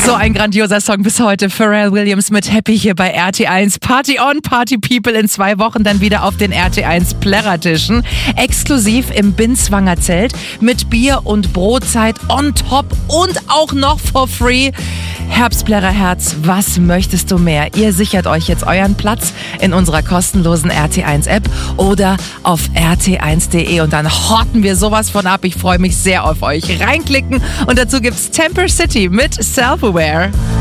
So ein grandioser Song bis heute. Pharrell Williams mit Happy hier bei RT1. Party on, Party People. In 2 Wochen dann wieder auf den RT1 Plärrertischen. Exklusiv im Binswanger Zelt mit Bier und Brotzeit on top und auch noch for free. Herbstplärrerherz, was möchtest du mehr? Ihr sichert euch jetzt euren Platz in unserer kostenlosen RT1-App oder auf rt1.de und dann horten wir sowas von ab. Ich freue mich sehr auf euch. Reinklicken und dazu gibt's Temper City mit Self-Aware.